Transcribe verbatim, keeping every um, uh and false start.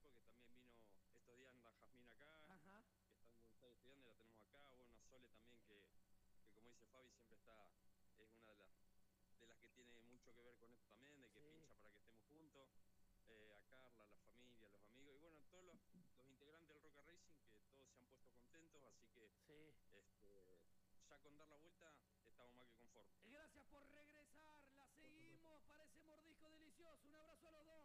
Gracias por regresar, la seguimos para ese mordisco delicioso. Un abrazo a los dos.